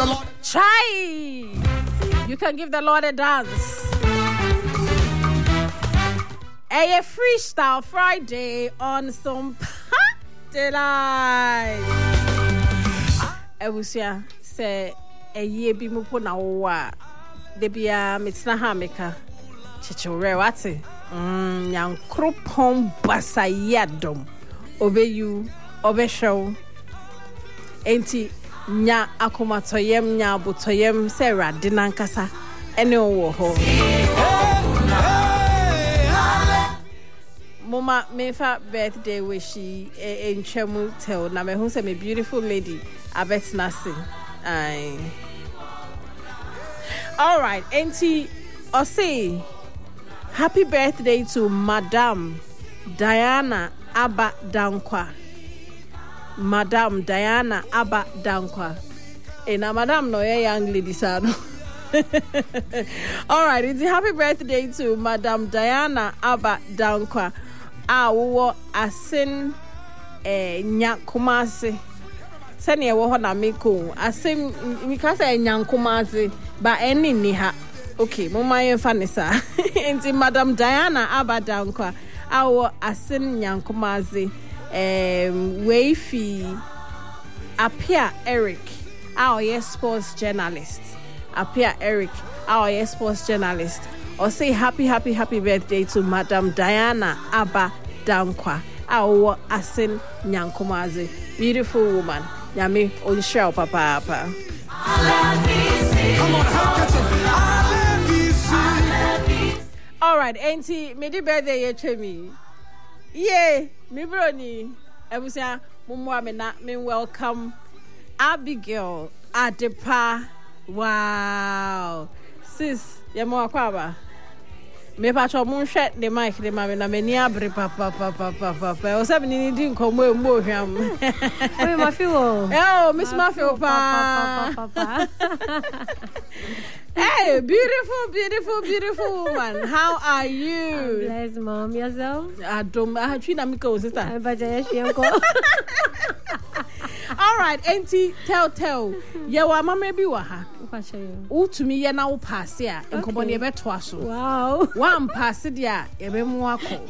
the Lord. Try. You can give the Lord a dance. A Freestyle Friday on some delight. Ewusia say a year be mupo na wa. Debia mitsna hameka. Chichore wati. Yang krupon basayadom. Obe you, obe show. Enti nya akomatoyem nya butoyem sera dinankasa ene owo ho. Mama mefa birthday wishi in Chemu tell na me hu say me beautiful lady abetna sing. Aye. All right, enti Ose, happy birthday to Madam Diana Abba Dankwa. Madam Diana Abba Dankwa. Na Madam no young lady sano. All right, it's a happy birthday to Madam Diana Abba Dankwa. Wo asin nyakumase. Sani wo ho na meko. Asin mikasa nyankumase ba eni ni ha. Okay, mama yemfa ne sa. Enti Madam Diana Abba Dankwa. Wo asin nyankumase. Wayfi Apia Eric, our sports journalist. Apia Eric, our sports journalist. Or say happy birthday to Madam Diana Abba Dankwa. Our asin nyankumazi. Beautiful woman. Yami Olishao Papa. Come on, all right, auntie, me the birthday ye chemi. Yeah, me brony. Ebusia mumwa me na me welcome Abigail Adepa. Wow. Sis, ye mo akwaba. Me patcho mun hwe the mic the ma me na me ni abre papa. O sabi ni di nkomo emo hwam. Oy Mafio. Oh, Miss Mafio pa. Hey, beautiful woman. How are you? I'm blessed, mom. Yourself? I sister. All right, auntie, tell. Yeah, wa mama bi wa ha. To me, ya na wo pass ya. Nkomo ne be to aso. Wow. One pass dia, e be mu akọ.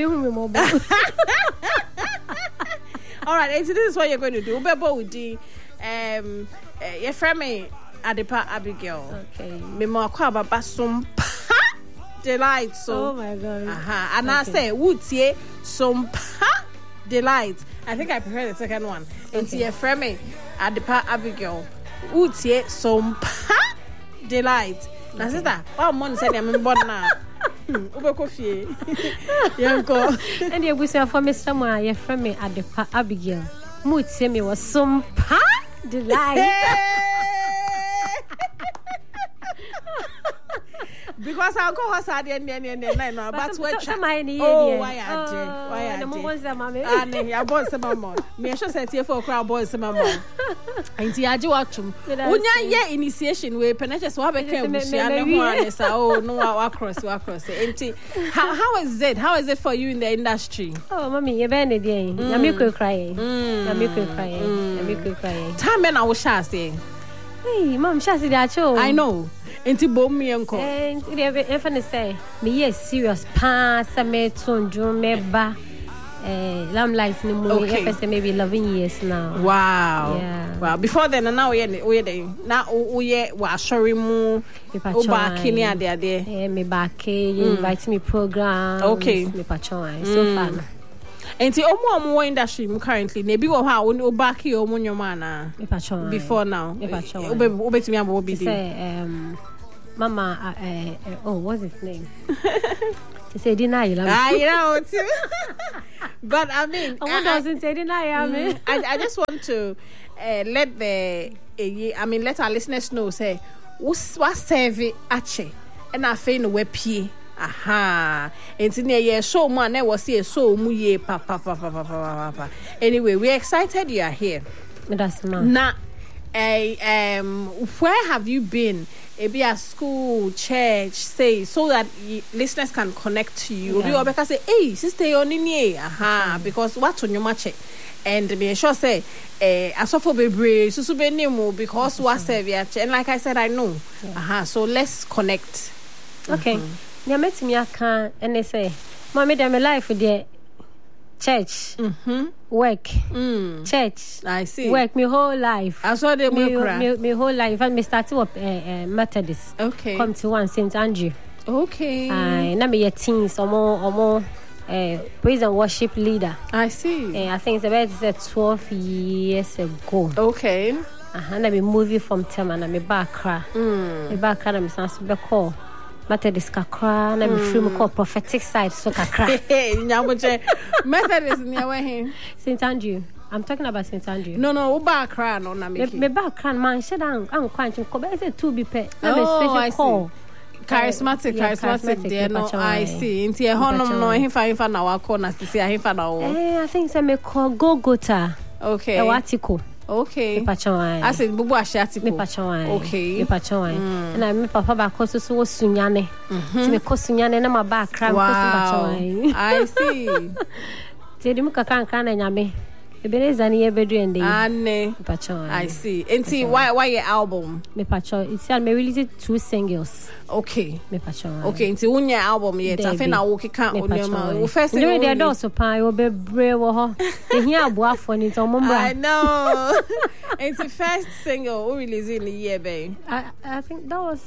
All right, auntie, this is what you're going to do. Be bo with the your friend me Adepa Abigail. Okay. Me mo akọ ababa som delight so. Oh my god. And I say wutie som delight. I think I prefer the second one. It's your friend me Adepa Abigail. Wutie som delight. Na sister, what money say am born na. Ubeko fie. Yanko. And you say for Mr. Ma, your friend me Adepa Abigail. Wutie me was some delight. Because I'll go outside and no, but what why I did. I bought some more. Me I should say here for crowd boys some more. And the aji watchum. Unya ye initiation we penetrate so have a oh no across. How is it? How is it for you in the industry? Oh mommy, you been there. Yami crying. Time men I will share say. Hey, mom, shasi dacho. I know. Enti bom mi enko. If I say, me yes serious pass me tunju me ba. Lamlight ni mo. If I maybe 11 years now. Wow. Yeah. Wow. Before then, now we there. Now we wa sorry mu. Oba kini ade. Me back. You invite me program. Okay. Me patron. So fun. Enti omo industry currently na bi wo ha o back here omo nyoma na. Me patron. Before now. Me patron. Obetimi abo bi di. Say Mama, what's his name? He said, deny you. Too. But I mean, what doesn't say deny you? I just want to let our listeners know, say, what serve ache, and I feel no way pie. Aha. And in a show man, I was here so muye papa. Anyway, we're excited you are here. That's man. Now, where have you been be a school, church, say, so that listeners can connect to you. Yeah. Or because say, hey, sister, you're in here, because what's on your match? And me sure say, I suffer be so be because what's and like I said, I know. So let's connect. Okay. They met me and they say, Mommy, them life with the church, work, church. I see. Work my whole life. I saw them my whole life. And me started up Methodist. Okay. Come to one St. Andrew. Okay. Now me a teens or more praise and worship leader. I see. I think it's about 12 years ago. Okay. And I be moving from Tema and I be back cry. Me back cry and me sounds be call. Methodist kakra na me free me call prophetic side so kakra. Nyaboche Methodist near him. St. Andrew. I'm talking about St. Andrew. No, back cry no na me. Me back cry man shed an kwanchim ko be say 2 be pe. Na me I special call. Charismatic there no I see. Inti e honom no himfa na wa call na sisi himfa na wo. I think say me call Golgotha. Okay. E watiko. Okay. Me pachawai. I said bubu ashatiko. Me pachawai. Okay. Me pachawai. Na me papa ba ko so sunyane. Ti me ko sunyane na ma ba kra me ko pachawai. I see. Ti di mu kaka na nyame. Ebeneza ni yebedu ende. Anne. Pachawai. I see. Enti why your album? Me pachawai. It's me released 2 singles. Okay. Me pachawai. Okay, enti unya album yet. Afi na wo keka onyama. Wo first single. There do so pan wo bebre wo ho. Ehia aboafo ni to mombra. I know. Enti first single we release in the year babe. I think that was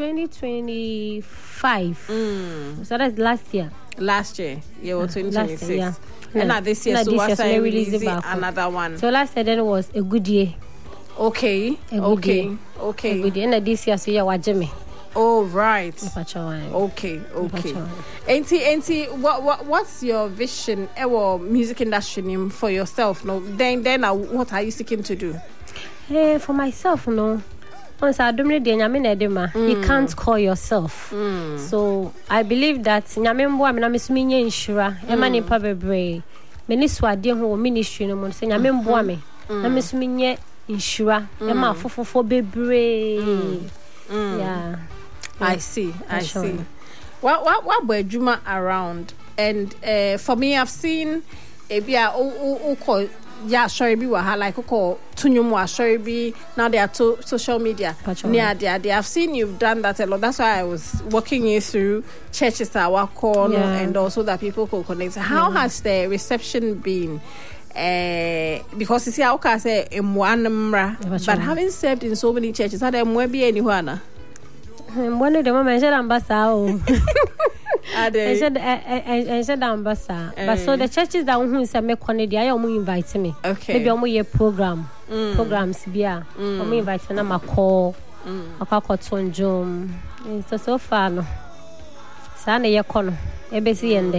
2025. So that's last year. Last year. Yeah, well 2026. Year, yeah. And now this year, so what's I releasing another one. So last year then it was a good year. Okay. A good year. A good year. And this year so yeah wajeme. Oh right. Okay. Auntie, what's your vision music industry for yourself? No, then what are you seeking to do? For myself, no. Once I don't you can't call yourself. So I believe that nyamembo amena mesumi insura emani pa bebre meni swade ho ministry no mo say nyamembo ame na mesumi nye insura ema fofofo bebre. Yeah. I see. What Juma around? And for me, I've seen call sorry be like call tunyumu sorry be now they are social media near there. I've seen you've done that a lot. That's why I was walking you through churches our corner and also that people could connect. How has the reception been? Because you see, I can say but having served in so many churches, how there might be anyone. One of them mentioned ambassador. I said ambassador. But so the churches that who say me connect, I am invite me. Okay. Maybe I'm your programs bia. I'm invite me na ma call. Akako tonjom. So far no. Sa na ye kono. Ebesi yende.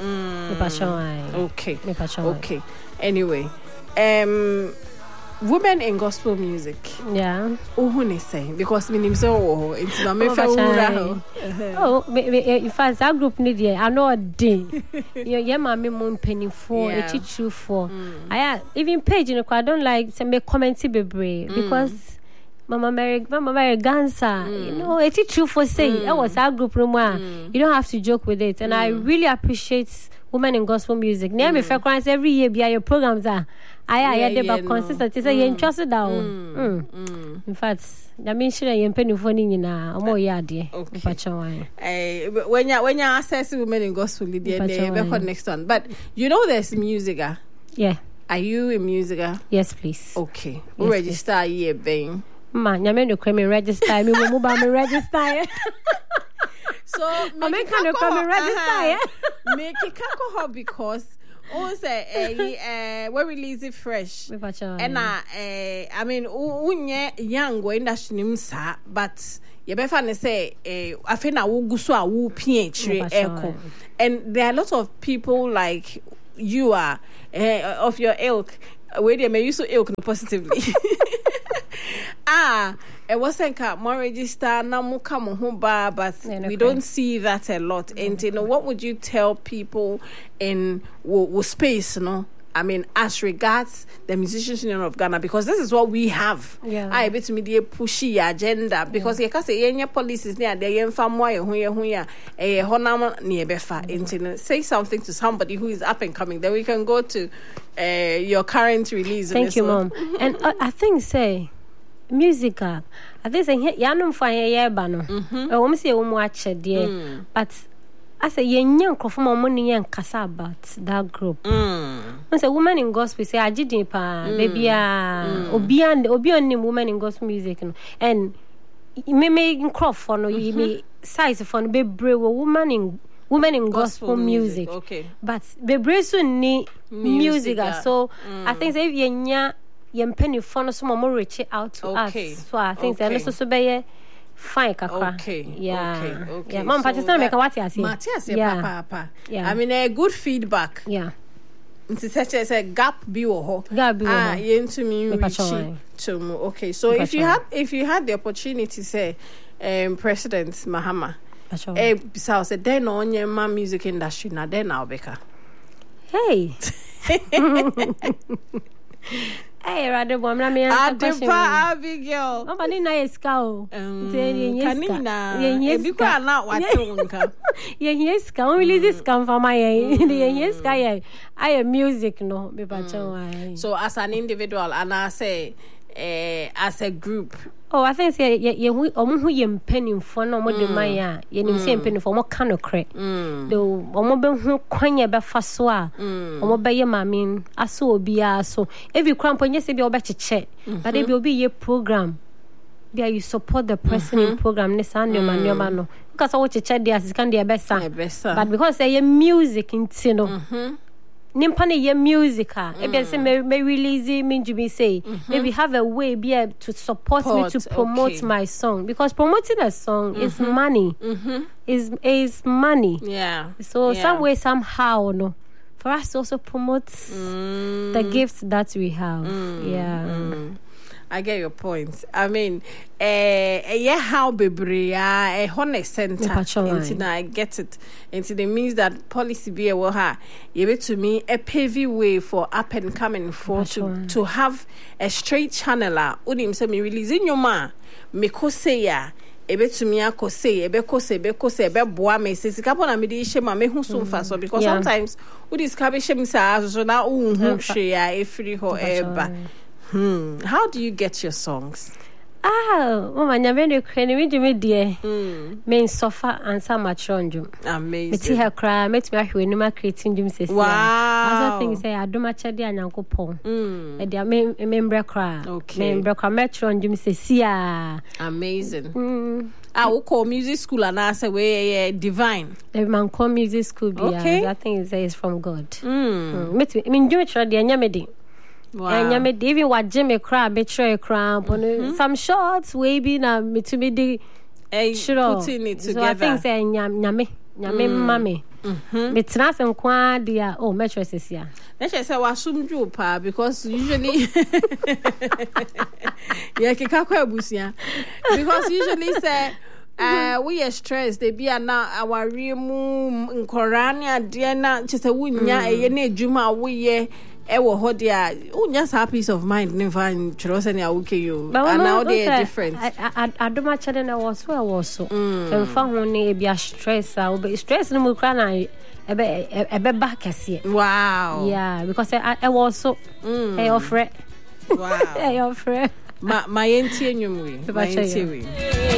Okay. Anyway, women in gospel music. Yeah. Who say because me name so it's not me in fact that group need I know a day. Yeah, mommy moon penny for a teacher for. I even page in I don't like to make comments be because Mama Mary Gansa, you know, a teacher for say I was our group room. You don't have to joke with it, and I really appreciate women in gospel music. Near me for clients every year be your programs are. I but consistency say you trust it down. In fact, that means you penny for na more yard there. When you access women in gospel they record next one. But you know there's music. Yeah. Are you a music? Yes, please. Okay. We register a year bang. Man, you no come register me me register. So make kind of come register. Make it because we release it fresh. And I mean unye young go industry nim sa but you be fan say I feel na wo guso a wo pie chire echo. And there are a lot of people like you are of your ilk where they may use so ilk positively. It wasn't more register now more come home but we don't see that a lot. And you know what would you tell people in space I mean, as regards the Musicians Union of Ghana, because this is what we have. Yeah. I bet me the pushy agenda because you can say any policies near the young family a honam near befa. Say something to somebody who is up and coming. Then we can go to your current release. Thank you, Mom. And I think say musical. I think say yanum fine ye bano. I say watch there, but. I say young from money and kasa about that group. I say woman in gospel say I didn't pa baby obi woman in gospel music and me make crop for no you me size for no be brave woman in gospel music. Okay. But be brave so ni music so I think say if you penny for no some more reach out to us. So I think that so be fine kakra. Okay. Yeah. Mom, Pakistan make what you say. Matias, papa. I mean a good feedback. Yeah. It's such as a gap be ho. Into me okay. So if you had the opportunity say President Mahama besides then on your music industry now then I'll be hey. Hey, rather one. Abigail. Nobody nice cow. Kanina. Because not what yes, can only this come from my yes, guy. I am music, no. So as an individual, and I say, as a group. Oh, I think say who penny for no more than my same penny for more kind of crack. Though who quanya be faswa, be mammy, I saw be so every cramp on yes, be a better check, but it will be your program. There you support the person in program, Nissan, man, because I watch a chat there as can be a best, but because they music in Tino. Nimpane ye musica. Maybe say may release mean to be say. Maybe have a way be able to support me to promote my song because promoting a song is money. Is money. Yeah. So some way somehow no. For us to also promote the gifts that we have. I get your point. I mean, how bebrea a honest center. I get it. Into the means that policy be a waha. You to me a pavy way for up and coming for to have a straight channeler. Udim say me releasing your ma. Me ko say ya. Ebe to me ako say ebe ko say ebe boa me say sika pona me di shema me hu so mfa so because sometimes udis ka be shem sa so na hu hwe ya e free ho eba. How do you get your songs? Mama, nyamene kwene mi djumi die. Me sofa ansa matronjum. Amazing. Me ti her cry, me ti ahwe no ma creating djum sesi. Wow. Other things say adoma chade anyankopon. E dia me membre cry. Okay. Membre cry matronjum sesi a. Amazing. We call music school and I say we divine. The man call music school be. Okay. I think it's from God. Me djumi chade anyamede. Wow. And even what Jimmy crab betray cramp on some shots waving me to me the putting it together. So I think say nyame mame. Me trans and kwa dia mattresses ya. Let's say wasum jupa because usually because usually say we are stressed. They be now our rimu nkorania dia na chese wunya eye na ejuma we ewo ho dia unya sa peace of mind never in trust any awuke you and now they are different. Adoma chade na was so emfa ho ne e bia stress stress no mu kra na ebe ba kese. Wow. Yeah, because I was so offer. Wow. I offer. My entie nyumwe.